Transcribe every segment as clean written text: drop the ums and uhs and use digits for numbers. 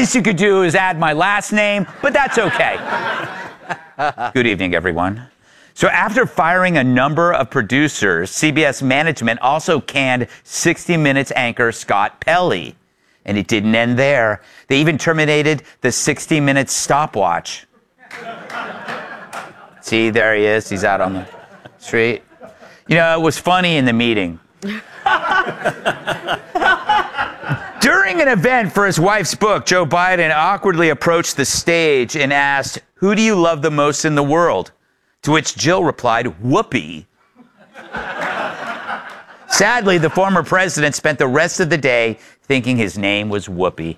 least you could do is add my last name, but that's okay. Good evening, everyone. So after firing a number of producers, CBS management also canned 60 Minutes anchor Scott Pelley. And it didn't end there. They even terminated the 60 Minutes stopwatch. See, there he is. He's out on the street. You know, it was funny in the meeting. During an event for his wife's book, Joe Biden awkwardly approached the stage and asked, "Who do you love the most in the world?" To which Jill replied, "Whoopi." Sadly, the former president spent the rest of the day thinking his name was Whoopi.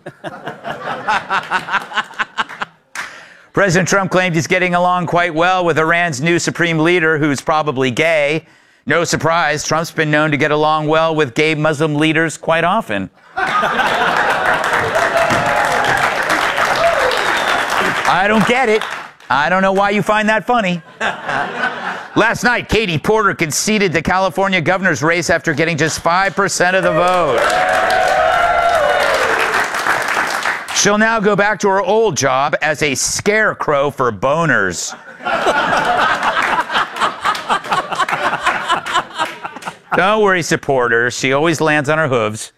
President Trump claimed he's getting along quite well with Iran's new supreme leader, who's probably gay. No surprise, Trump's been known to get along well with gay Muslim leaders quite often. I don't get it. I don't know why you find that funny. Last night, Katie Porter conceded the California governor's race after getting just 5% of the vote. She'll now go back to her old job as a scarecrow for boners. Don't worry, supporters. She always lands on her hooves.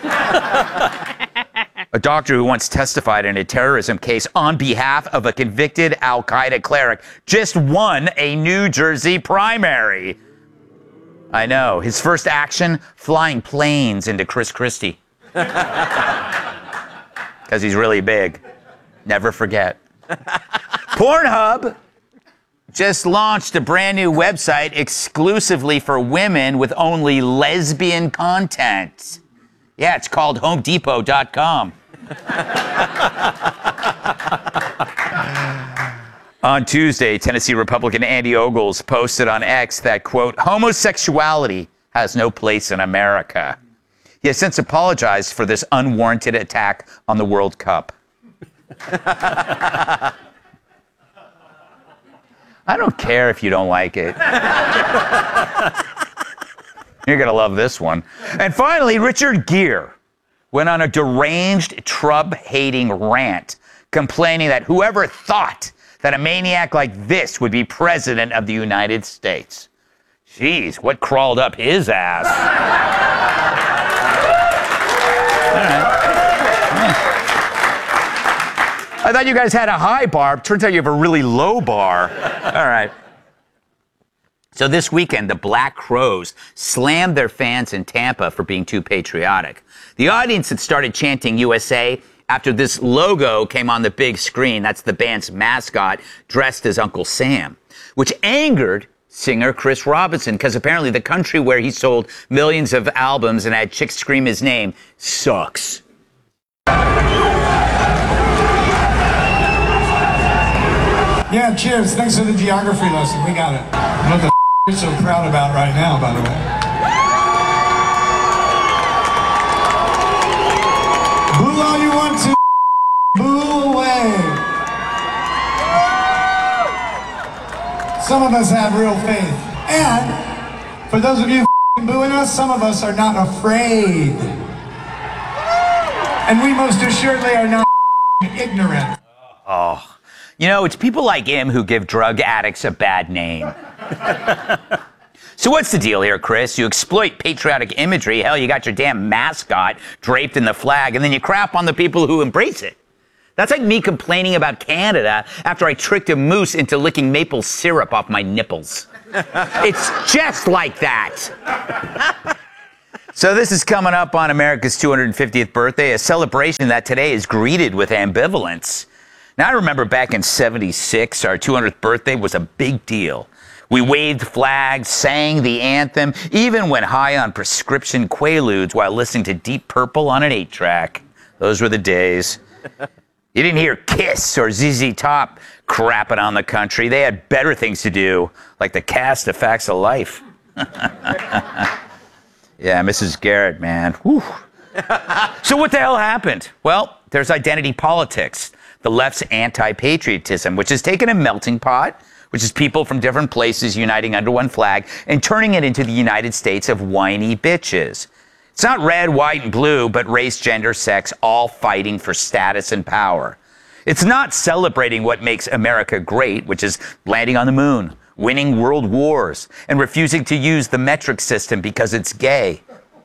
A doctor who once testified in a terrorism case on behalf of a convicted al-Qaeda cleric just won a New Jersey primary. I know. His first action, flying planes into Chris Christie. Because he's really big. Never forget. Pornhub just launched a brand new website exclusively for women with only lesbian content. Yeah, it's called HomeDepot.com. On Tuesday, Tennessee Republican Andy Ogles posted on X that, quote, "Homosexuality has no place in America." He has since apologized for this unwarranted attack on the World Cup. I don't care if you don't like it. You're going to love this one. And finally, Richard Gere went on a deranged Trump-hating rant, complaining that whoever thought that a maniac like this would be president of the United States. Jeez, what crawled up his ass? All right. I thought you guys had a high bar. Turns out you have a really low bar. All right. So this weekend, the Black Crowes slammed their fans in Tampa for being too patriotic. The audience had started chanting USA after this logo came on the big screen. That's the band's mascot dressed as Uncle Sam, which angered singer Chris Robinson, because apparently the country where he sold millions of albums and had chicks scream his name sucks. Yeah, cheers. Thanks for the geography lesson. We got it. What the you're so proud about right now, by the way. Boo all you want to. Boo away. Some of us have real faith. And for those of you booing us, some of us are not afraid. And we most assuredly are not ignorant. Oh. You know, it's people like him who give drug addicts a bad name. So what's the deal here, Chris? You exploit patriotic imagery. Hell, you got your damn mascot draped in the flag, and then you crap on the people who embrace it. That's like me complaining about Canada after I tricked a moose into licking maple syrup off my nipples. It's just like that. So this is coming up on America's 250th birthday, a celebration that today is greeted with ambivalence. Now, I remember back in '76, our 200th birthday was a big deal. We waved flags, sang the anthem, even went high on prescription Quaaludes while listening to Deep Purple on an 8-track. Those were the days. You didn't hear Kiss or ZZ Top crapping on the country. They had better things to do, like the cast of Facts of Life. Yeah, Mrs. Garrett, man. Whew. So what the hell happened? Well, there's identity politics. The left's anti-patriotism, which has taken a melting pot, which is people from different places uniting under one flag and turning it into the United States of whiny bitches. It's not red, white, and blue, but race, gender, sex, all fighting for status and power. It's not celebrating what makes America great, which is landing on the moon, winning world wars, and refusing to use the metric system because it's gay.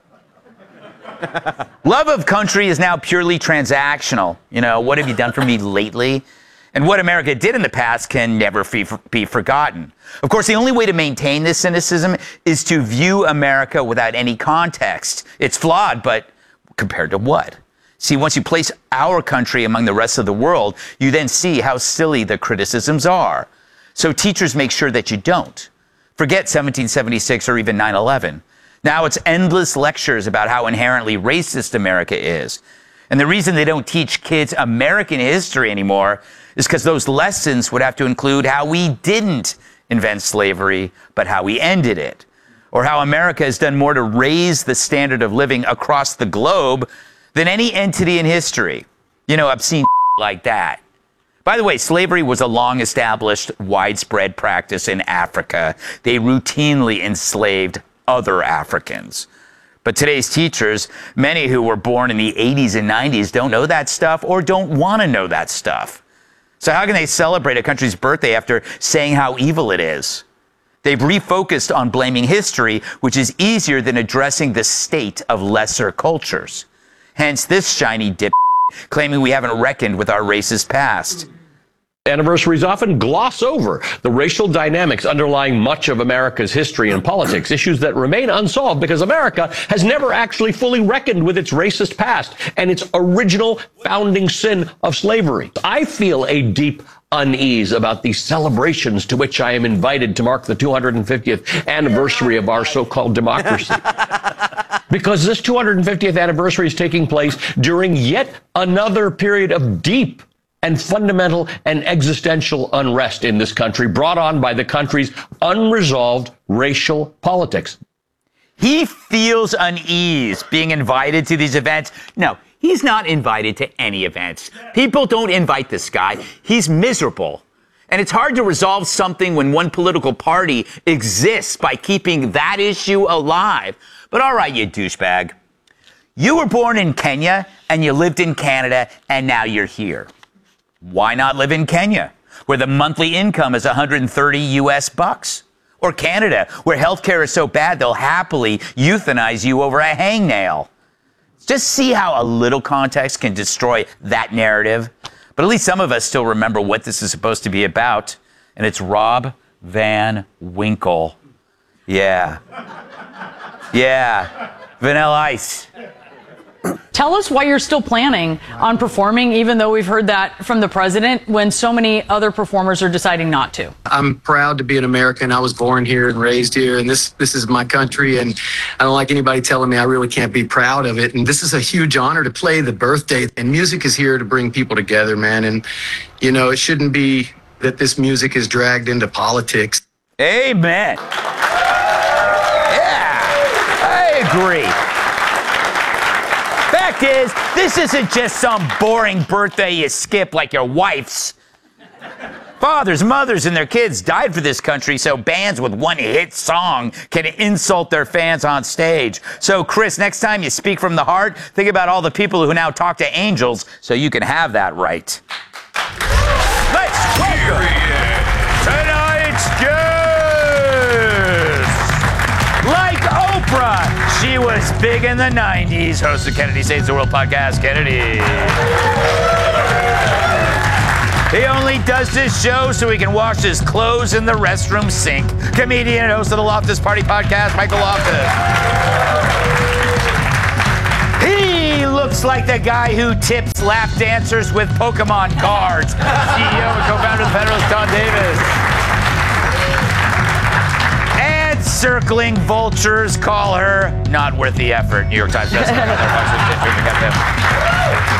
Love of country is now purely transactional. You know, what have you done for me lately? And what America did in the past can never be forgotten. Of course, the only way to maintain this cynicism is to view America without any context. It's flawed, but compared to what? See, once you place our country among the rest of the world, you then see how silly the criticisms are. So teachers make sure that you don't. Forget 1776 or even 9/11. Now it's endless lectures about how inherently racist America is. And the reason they don't teach kids American history anymore is because those lessons would have to include how we didn't invent slavery, but how we ended it. Or how America has done more to raise the standard of living across the globe than any entity in history. You know, obscene like that. By the way, slavery was a long-established, widespread practice in Africa. They routinely enslaved other Africans. But today's teachers, many who were born in the 80s and 90s, don't know that stuff or don't want to know that stuff. So how can they celebrate a country's birthday after saying how evil it is? They've refocused on blaming history, which is easier than addressing the state of lesser cultures. Hence this shiny dip claiming we haven't reckoned with our racist past. Anniversaries often gloss over the racial dynamics underlying much of America's history and politics, issues that remain unsolved because America has never actually fully reckoned with its racist past and its original founding sin of slavery. I feel a deep unease about the celebrations to which I am invited to mark the 250th anniversary of our so-called democracy. Because this 250th anniversary is taking place during yet another period of deep and fundamental and existential unrest in this country, brought on by the country's unresolved racial politics. He feels unease being invited to these events. No, he's not invited to any events. People don't invite this guy. He's miserable. And it's hard to resolve something when one political party exists by keeping that issue alive. But all right, you douchebag. You were born in Kenya and you lived in Canada and now you're here. Why not live in Kenya, where the monthly income is 130 US bucks? Or Canada, where healthcare is so bad they'll happily euthanize you over a hangnail. Just see how a little context can destroy that narrative. But at least some of us still remember what this is supposed to be about. And it's Rob Van Winkle. Yeah. Yeah. Vanilla Ice. Tell us why you're still planning on performing, even though we've heard that from the president, when so many other performers are deciding not to. I'm proud to be an American. I was born here and raised here, and this is my country, and I don't like anybody telling me I really can't be proud of it. And this is a huge honor to play the birthday, and music is here to bring people together, man. And, you know, it shouldn't be that this music is dragged into politics. Amen. Yeah, I agree. Fact is, this isn't just some boring birthday you skip like your wife's. Fathers, mothers, and their kids died for this country so bands with one hit song can insult their fans on stage. So, Chris, next time you speak from the heart, think about all the people who now talk to angels so you can have that right. Let's welcome tonight's guest. Like Oprah, she was big in the 90s. Host of Kennedy Saves the World podcast, Kennedy. He only does this show so he can wash his clothes in the restroom sink. Comedian and host of the Loftus Party podcast, Michael Loftus. He looks like the guy who tips lap dancers with Pokemon cards. CEO and co-founder of the Federalist, Don Davis. And circling vultures call her not worth the effort. New York Times bestseller.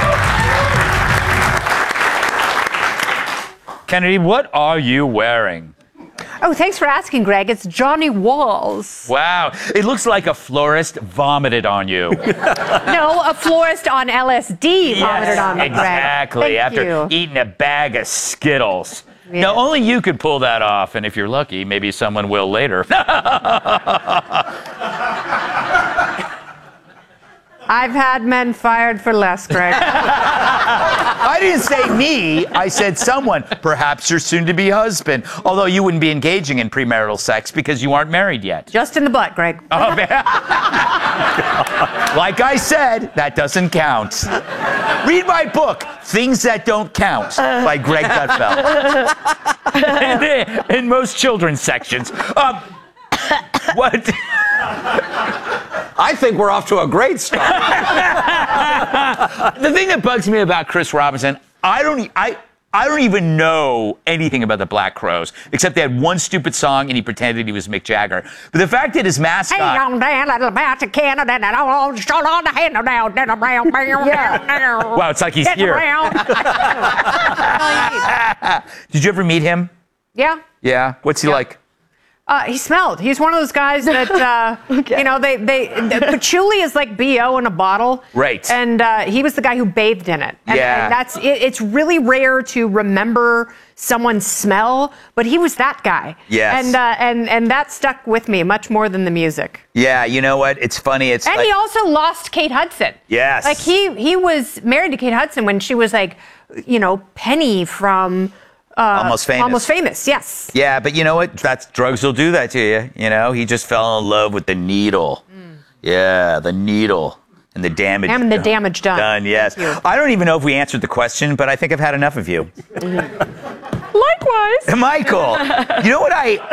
Kennedy, what are you wearing? Oh, thanks for asking, Greg. It's Johnny Walls. Wow, it looks like a florist vomited on you. No, a florist on LSD vomited on me, Greg. Exactly, after eating a bag of Skittles. Yeah. Now, only you could pull that off, and if you're lucky, maybe someone will later. I've had men fired for less, Greg. I didn't say me. I said someone, perhaps your soon-to-be husband. Although you wouldn't be engaging in premarital sex because you aren't married yet. Just in the butt, Greg. Oh, man. Like I said, that doesn't count. Read my book, Things That Don't Count, by Greg Gutfeld. in most children's sections. What? I think we're off to a great start. The thing that bugs me about Chris Robinson, I don't even know anything about the Black Crowes, except they had one stupid song and he pretended he was Mick Jagger. But the fact that his mascot... Hey, on down, little mouse to Canada, and I'll shut on the hand down, then around, Wow, it's like he's here. Did you ever meet him? Yeah. Yeah? What's he like? He smelled. He's one of those guys that, you know, patchouli is like BO in a bottle. Right. And he was the guy who bathed in it. And, Yeah. and it's really rare to remember someone's smell, but he was that guy. Yes. And that stuck with me much more than the music. Yeah, you know what? It's funny. It's And like, he also lost Kate Hudson. Yes. Like he was married to Kate Hudson when she was like, you know, Penny from... Almost Famous. Almost Famous, yes. Yeah, but you know what? Drugs will do that to you. You know, he just fell in love with the needle. Yeah, the needle and the damage. And the damage done. Done, yes. Thank you. I don't even know if we answered the question, but I think I've had enough of you. Likewise. Michael, you know what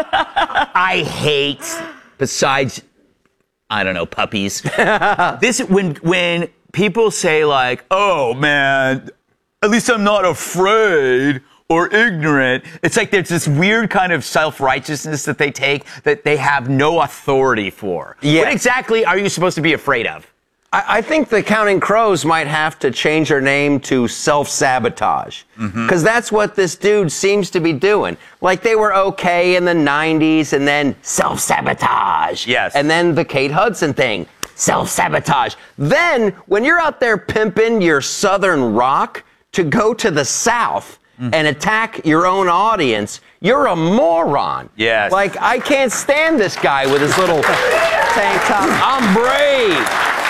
I hate besides, I don't know, puppies? This when people say like, oh man, at least I'm not afraid or ignorant. It's like there's this weird kind of self-righteousness that they take that they have no authority for. Yeah. What exactly are you supposed to be afraid of? I think the Counting Crows might have to change their name to Self-Sabotage. Because that's what this dude seems to be doing. Like they were okay in the 90s and then Self-Sabotage. Yes. And then the Kate Hudson thing. Self-Sabotage. Then when you're out there pimping your Southern rock to go to the South and attack your own audience, you're a moron. Yes. Like, I can't stand this guy with his little tank top. I'm brave.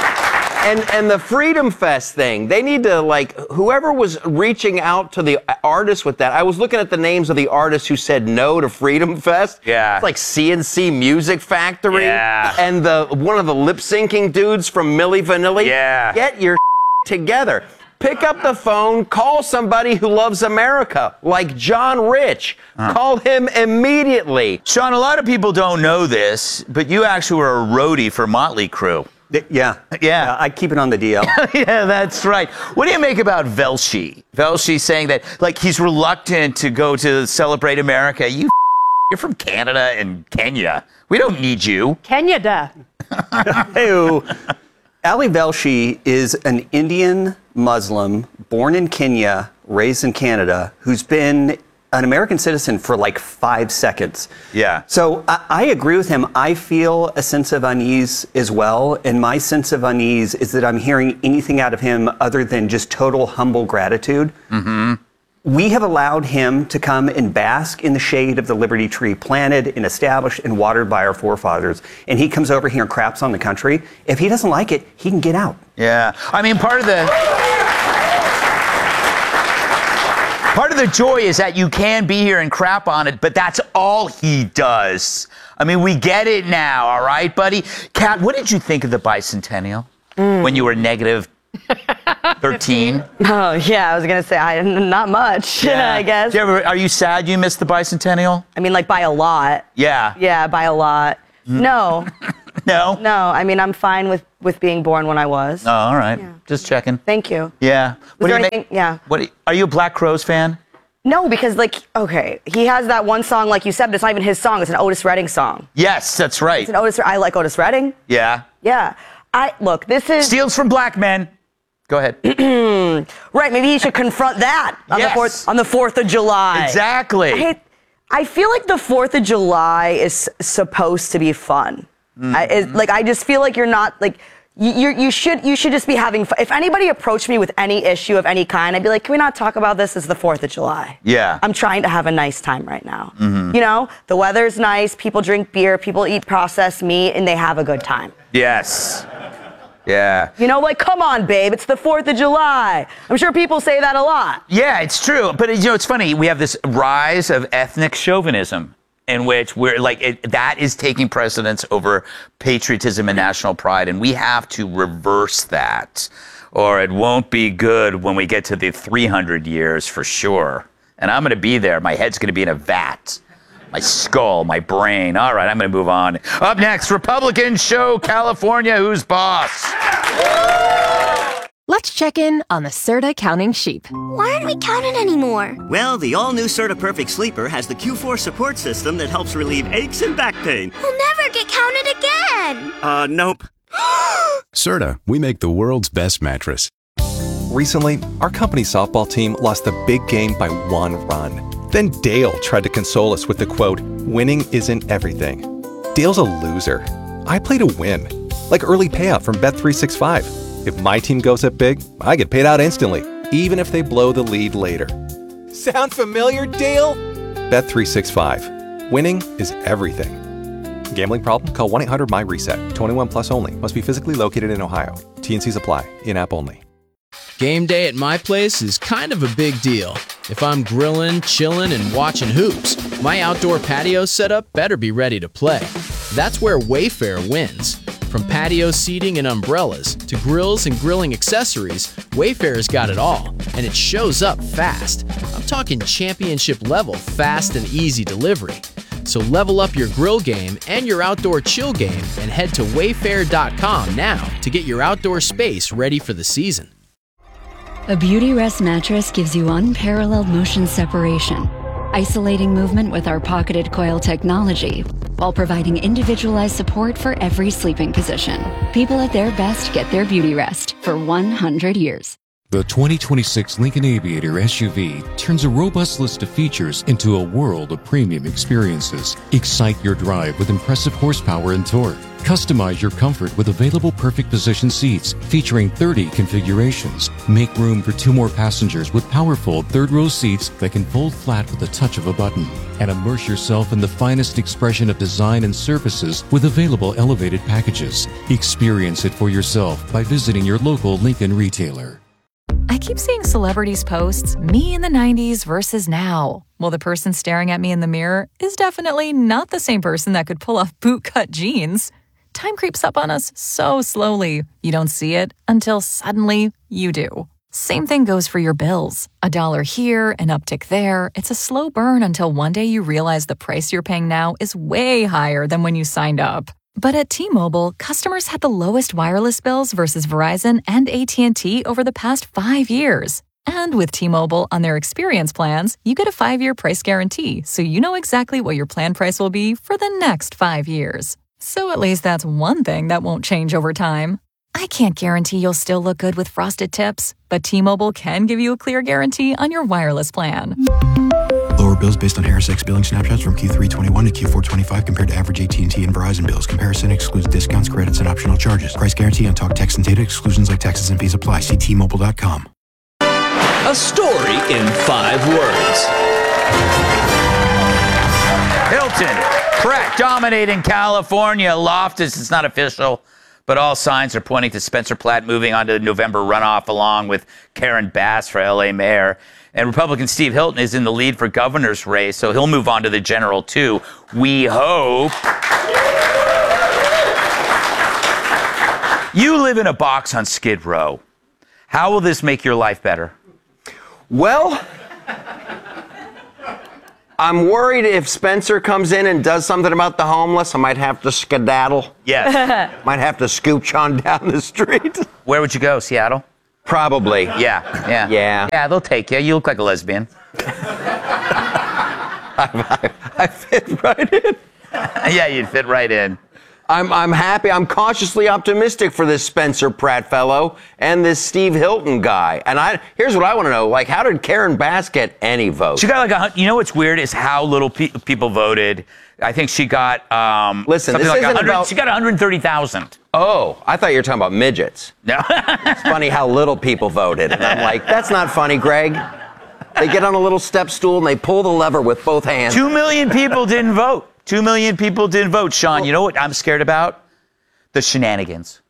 And the Freedom Fest thing, they need to, like, whoever was reaching out to the artists with that, I was looking at the names of the artists who said no to Freedom Fest. Yeah. It's like CNC Music Factory. Yeah. And one of the lip-syncing dudes from Milli Vanilli. Yeah. Get your together. Pick up the phone, call somebody who loves America, like John Rich. Call him immediately. Sean, a lot of people don't know this, but you actually were a roadie for Motley Crue. Yeah. Yeah. I keep it on the DL. Yeah, that's right. What do you make about Velshi? Velshi saying that, like, he's reluctant to go to celebrate America. You're from Canada and Kenya. We don't need you. Kenya. Hey, Ali Velshi is an Indian Muslim born in Kenya, raised in Canada, who's been an American citizen for like 5 seconds. Yeah. So I agree with him. I feel a sense of unease as well. And my sense of unease is that I'm hearing anything out of him other than just total humble gratitude. We have allowed him to come and bask in the shade of the Liberty Tree, planted and established and watered by our forefathers. And he comes over here and craps on the country. If he doesn't like it, he can get out. Yeah. I mean, part of the joy is that you can be here and crap on it, but that's all he does. I mean, we get it now, all right, buddy? Kat, what did you think of the bicentennial when you were negative 13? Oh, yeah, I was going to say, not much, I guess. Are you sad you missed the bicentennial? I mean, like, by a lot. Yeah. Yeah, by a lot. No. No? No, I mean, I'm fine with being born when I was. Oh, all right. Just checking. Thank you. Yeah. Was there anything? Yeah. Are you a Black Crowes fan? No, because, like, okay, he has that one song, like you said, but it's not even his song. It's an Otis Redding song. Yes, that's right. It's an I like Otis Redding. Yeah. Yeah. Look, this is... Steals from black men. Go ahead. Right, maybe he should confront that on the 4th of July. Exactly. I feel like the 4th of July is supposed to be fun. I just feel like you're not, like... You should just be having fun. If anybody approached me with any issue of any kind, I'd be like, can we not talk about this? It's the 4th of July. Yeah. I'm trying to have a nice time right now. You know, the weather's nice, people drink beer, people eat processed meat, and they have a good time. Yes. Yeah. You know, like, come on, babe, it's the 4th of July. I'm sure people say that a lot. Yeah, it's true. But, it's funny. We have this rise of ethnic chauvinism in which we're like, that is taking precedence over patriotism and national pride. And we have to reverse that, or it won't be good when we get to the 300 years for sure. And I'm going to be there. My head's going to be in a vat. My skull, my brain. All right, I'm going to move on. Up next, Republicans show California who's boss. Let's check in on the Serta counting sheep. Why aren't we counting anymore? Well, the all-new Serta Perfect Sleeper has the Q4 support system that helps relieve aches and back pain. We'll never get counted again. Nope. Serta, we make the world's best mattress. Recently, our company softball team lost a big game by 1 run. Then Dale tried to console us with the quote, "Winning isn't everything." Dale's a loser. I play to win, like early payout from Bet365. If my team goes up big, I get paid out instantly, even if they blow the lead later. Sound familiar, Dale? Bet365. Winning is everything. Gambling problem? Call 1-800-MY-RESET. 21 plus only. Must be physically located in Ohio. T&Cs apply. In-app only. Game day at my place is kind of a big deal. If I'm grilling, chilling, and watching hoops, my outdoor patio setup better be ready to play. That's where Wayfair wins. From patio seating and umbrellas to grills and grilling accessories, Wayfair's got it all, and it shows up fast. I'm talking championship level fast and easy delivery. So level up your grill game and your outdoor chill game and head to wayfair.com now to get your outdoor space ready for the season. A Beautyrest mattress gives you unparalleled motion separation, isolating movement with our pocketed coil technology, while providing individualized support for every sleeping position. People at their best get their Beautyrest for 100 years. The 2026 Lincoln Aviator SUV turns a robust list of features into a world of premium experiences. Excite your drive with impressive horsepower and torque. Customize your comfort with available perfect position seats featuring 30 configurations. Make room for 2 more passengers with powerful third-row seats that can fold flat with the touch of a button. And immerse yourself in the finest expression of design and surfaces with available elevated packages. Experience it for yourself by visiting your local Lincoln retailer. I keep seeing celebrities posts, me in the 90s versus now. Well, the person staring at me in the mirror is definitely not the same person that could pull off bootcut jeans. Time creeps up on us so slowly. You don't see it until suddenly you do. Same thing goes for your bills. $1 here, an uptick there. It's a slow burn until one day you realize the price you're paying now is way higher than when you signed up. But at T-Mobile, customers had the lowest wireless bills versus Verizon and AT&T over the past 5 years. And with T-Mobile on their experience plans, you get a 5-year price guarantee, so you know exactly what your plan price will be for the next 5 years. So at least that's one thing that won't change over time. I can't guarantee you'll still look good with frosted tips, but T-Mobile can give you a clear guarantee on your wireless plan. Lower bills based on HarrisX billing snapshots from Q321 to Q425 compared to average AT&T and Verizon bills. Comparison excludes discounts, credits, and optional charges. Price guarantee on talk, text, and data. Exclusions like taxes and fees apply. See T-Mobile.com. A story in 5 words. Hilton, Pratt dominating California. Loftus, it's not official, but all signs are pointing to Spencer Pratt moving on to the November runoff along with Karen Bass for LA mayor. And Republican Steve Hilton is in the lead for governor's race, so he'll move on to the general too. We hope. You live in a box on Skid Row. How will this make your life better? Well, I'm worried if Spencer comes in and does something about the homeless, I might have to skedaddle. Yes. Might have to scooch on down the street. Where would you go, Seattle? Probably. Yeah. Yeah, they'll take you. You look like a lesbian. I fit right in. Yeah, you'd fit right in. I'm happy. I'm cautiously optimistic for this Spencer Pratt fellow and this Steve Hilton guy. And here's what I want to know. Like, how did Karen Bass get any votes? She got like you know what's weird is how little people voted. I think she got listen, this like isn't about... She got 130,000. Oh, I thought you were talking about midgets. No. It's funny how little people voted. And I'm like, that's not funny, Greg. They get on a little step stool and they pull the lever with both hands. 2 million people didn't vote. 2 million people didn't vote. Sean, you know what I'm scared about? The shenanigans.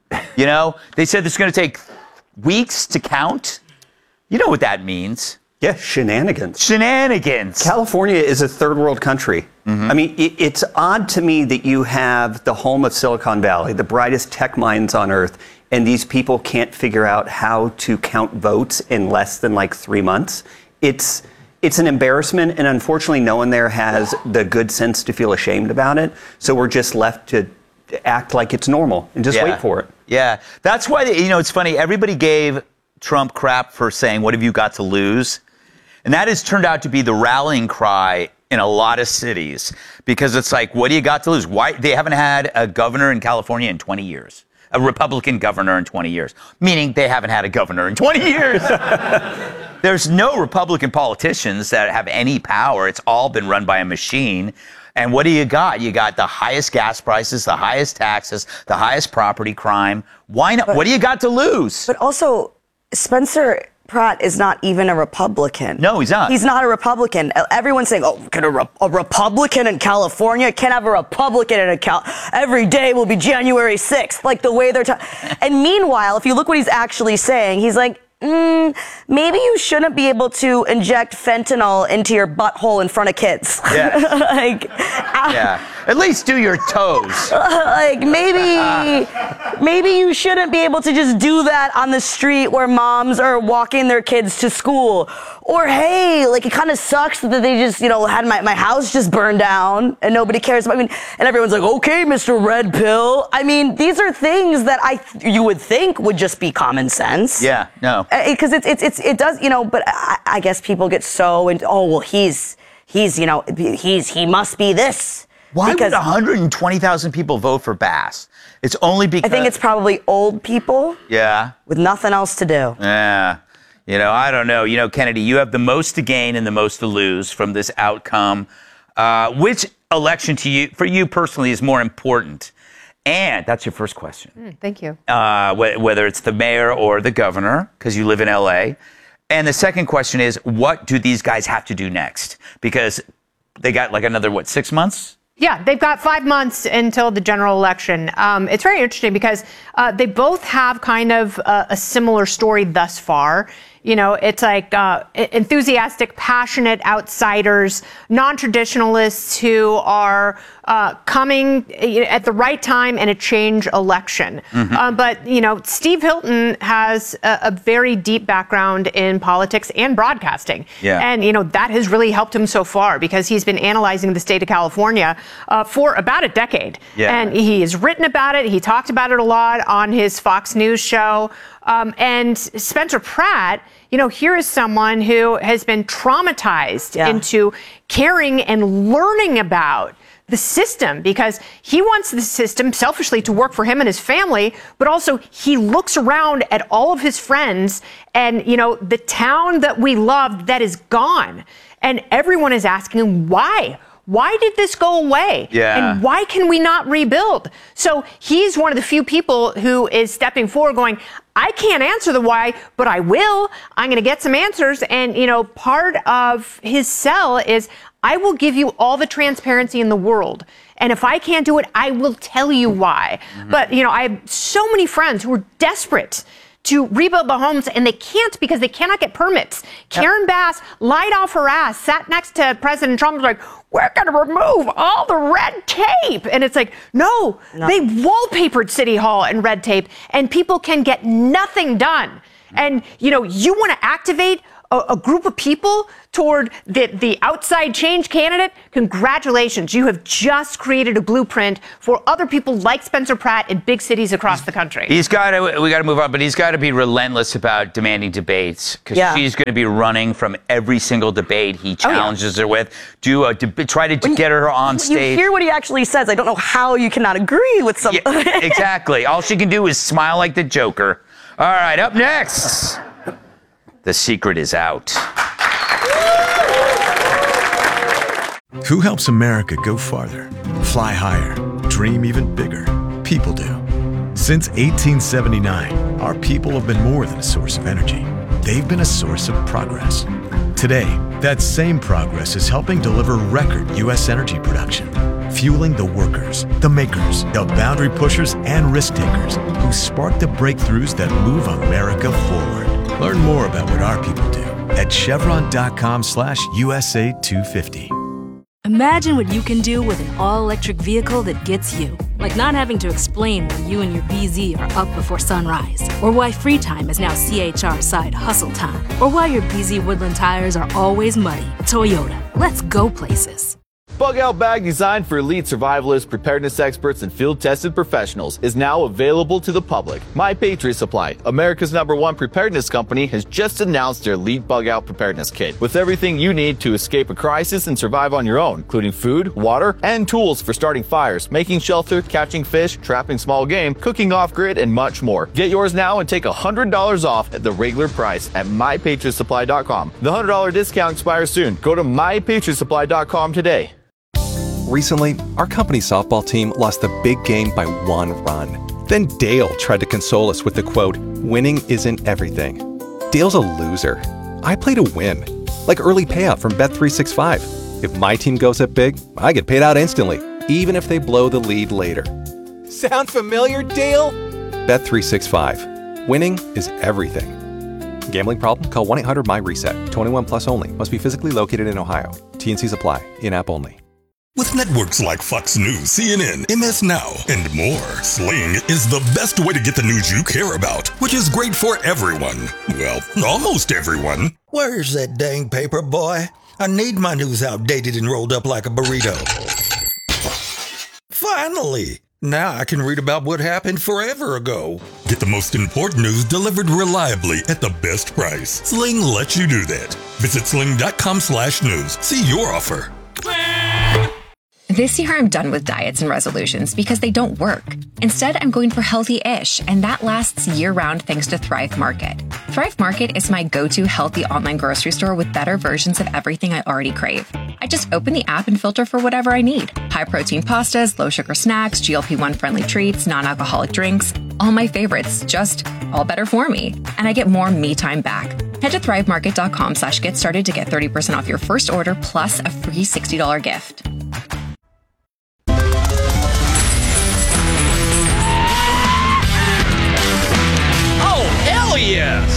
You know, they said it's going to take weeks to count. You know what that means. Yeah, shenanigans. Shenanigans. California is a third world country. I mean, it's odd to me that you have the home of Silicon Valley, the brightest tech minds on earth, and these people can't figure out how to count votes in less than like 3 months. It's an embarrassment, and unfortunately no one there has the good sense to feel ashamed about it. So we're just left to act like it's normal and just wait for it. Yeah, that's why, it's funny. Everybody gave Trump crap for saying, what have you got to lose? And that has turned out to be the rallying cry in a lot of cities, because it's like, what do you got to lose? Why? They haven't had a governor in California in 20 years, a Republican governor in 20 years, meaning they haven't had a governor in 20 years. There's no Republican politicians that have any power. It's all been run by a machine. And what do you got? You got the highest gas prices, the highest taxes, the highest property crime. Why not? What do you got to lose? But also, Spencer Pratt is not even a Republican. No, he's not. He's not a Republican. Everyone's saying, oh, can a Republican in California? Can't have a Republican in every day will be January 6th, like the way they're And meanwhile, if you look what he's actually saying, he's like, maybe you shouldn't be able to inject fentanyl into your butthole in front of kids. Yeah. Yeah. At least do your toes. Like maybe you shouldn't be able to just do that on the street where moms are walking their kids to school. Or hey, like it kind of sucks that they just, had my house just burned down and nobody cares about me. And everyone's like, okay, Mr. Red Pill. I mean, these are things that you would think would just be common sense. Yeah, no. Because it does, but I guess people get so into, oh, well, he must be this. Why would 120,000 people vote for Bass? It's only because... I think it's probably old people. Yeah. With nothing else to do. Yeah. I don't know. Kennedy, you have the most to gain and the most to lose from this outcome. Which election for you personally is more important? And that's your first question. Thank you. Whether it's the mayor or the governor, because you live in L.A. And the second question is, what do these guys have to do next? Because they got like another, 6 months? Yeah, they've got 5 months until the general election. It's very interesting because they both have kind of a similar story thus far. It's like enthusiastic, passionate outsiders, non-traditionalists who are coming at the right time in a change election. But, Steve Hilton has a very deep background in politics and broadcasting. Yeah. And, that has really helped him so far because he's been analyzing the state of California for about a decade. Yeah. And he has written about it. He talked about it a lot on his Fox News show. And Spencer Pratt, here is someone who has been traumatized into caring and learning about the system because he wants the system selfishly to work for him and his family, but also he looks around at all of his friends and, the town that we loved that is gone. And everyone is asking him, why? Why did this go away? Yeah. And why can we not rebuild? So he's one of the few people who is stepping forward going, I can't answer the why, but I will. I'm going to get some answers. And, part of his sell is I will give you all the transparency in the world. And if I can't do it, I will tell you why. But, I have so many friends who are desperate to rebuild the homes, and they can't because they cannot get permits. Karen Bass lied off her ass, sat next to President Trump, was like, we're going to remove all the red tape. And it's like, no, they wallpapered City Hall in red tape, and people can get nothing done. And, you want to activate a group of people toward the outside change candidate, congratulations. You have just created a blueprint for other people like Spencer Pratt in big cities across the country. We got to move on, but he's got to be relentless about demanding debates because she's going to be running from every single debate he challenges her with. Try to get her on stage. You hear what he actually says. I don't know how you cannot agree with something. Yeah, exactly. All she can do is smile like the Joker. All right, up next. The secret is out. Who helps America go farther, fly higher, dream even bigger? People do. Since 1879, our people have been more than a source of energy. They've been a source of progress. Today, that same progress is helping deliver record U.S. energy production, fueling the workers, the makers, the boundary pushers, and risk takers who spark the breakthroughs that move America forward. Learn more about what our people do at chevron.com/USA250. Imagine what you can do with an all-electric vehicle that gets you. Like not having to explain why you and your BZ are up before sunrise, or why free time is now CHR side hustle time, or why your BZ Woodland tires are always muddy. Toyota, let's go places. Bug Out Bag, designed for elite survivalists, preparedness experts, and field-tested professionals, is now available to the public. My Patriot Supply, America's #1 preparedness company, has just announced their Elite Bug Out Preparedness Kit, with everything you need to escape a crisis and survive on your own, including food, water, and tools for starting fires, making shelter, catching fish, trapping small game, cooking off-grid, and much more. Get yours now and take $100 off at the regular price at MyPatriotSupply.com. The $100 discount expires soon. Go to MyPatriotSupply.com today. Recently, our company softball team lost the big game by 1 run. Then Dale tried to console us with the quote, "Winning isn't everything." Dale's a loser. I play to win. Like early payout from Bet365. If my team goes up big, I get paid out instantly, even if they blow the lead later. Sound familiar, Dale? Bet365. Winning is everything. Gambling problem? Call 1-800-MY-RESET. 21 plus only. Must be physically located in Ohio. T&Cs apply. In-app only. With networks like Fox News, CNN, MS Now, and more, Sling is the best way to get the news you care about, which is great for everyone. Well, almost everyone. Where's that dang paper, boy? I need my news outdated and rolled up like a burrito. Finally! Now I can read about what happened forever ago. Get the most important news delivered reliably at the best price. Sling lets you do that. Visit sling.com/news. See your offer. This year, I'm done with diets and resolutions because they don't work. Instead, I'm going for healthy-ish, and that lasts year-round thanks to Thrive Market. Thrive Market is my go-to healthy online grocery store with better versions of everything I already crave. I just open the app and filter for whatever I need. High-protein pastas, low-sugar snacks, GLP-1-friendly treats, non-alcoholic drinks. All my favorites, just all better for me. And I get more me time back. Head to thrivemarket.com/get started to get 30% off your first order plus a free $60 gift. Yes.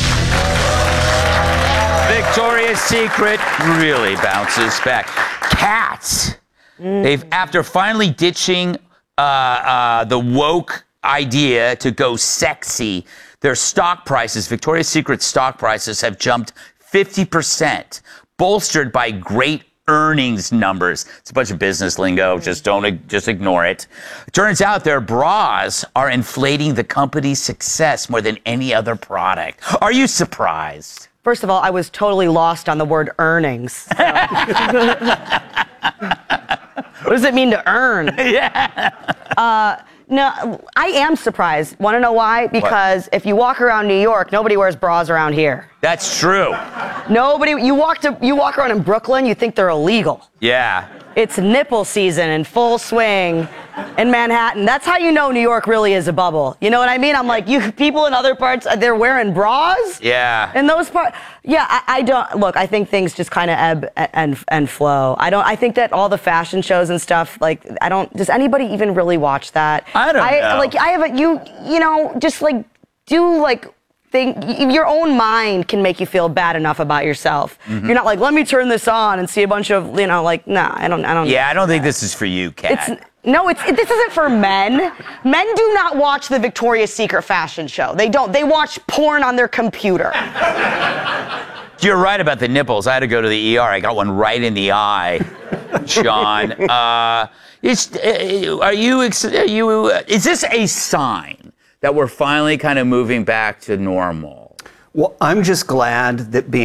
Victoria's Secret really bounces back. Cats. They've, after finally ditching the woke idea to go sexy, their stock prices, Victoria's Secret stock prices, have jumped 50%, bolstered by great earnings numbers. It's a bunch of business lingo. Just ignore it. It turns out their bras are inflating the company's success more than any other product. Are you surprised? First of all, I was totally lost on the word earnings. So. What does it mean to earn? Yeah. No, I am surprised. Want to know why? Because if you walk around New York, nobody wears bras around here. That's true. Nobody. You walk around in Brooklyn, you think they're illegal. Yeah. It's nipple season in full swing in Manhattan. That's how you know New York really is a bubble. You know what I mean? I'm like, you people in other parts, they're wearing bras? Yeah. In those parts? Yeah, I don't, look, I think things just kind of ebb and flow. I think that all the fashion shows and stuff, like, does anybody even really watch that? I don't know. Like, your own mind can make you feel bad enough about yourself. Mm-hmm. You're not like, let me turn this on and see a bunch of, nah, I don't. Yeah, I don't think this is for you, Kat. This isn't for men. Men do not watch the Victoria's Secret fashion show. They don't. They watch porn on their computer. You're right about the nipples. I had to go to the ER. I got one right in the eye, John. Is this a sign that we're finally kind of moving back to normal? Well, I'm just glad that being